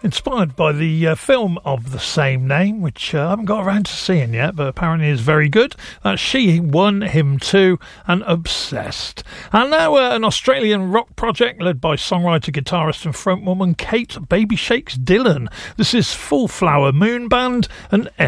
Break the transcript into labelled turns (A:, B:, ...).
A: inspired by the film of the same name, which I haven't got around to seeing yet, but apparently is very good. That's She, One, Him Too, and Obsessed. And now an Australian rock project led by songwriter, guitarist and frontwoman Kate Baby Shakes Dillon. This is Full Flower Moon Band and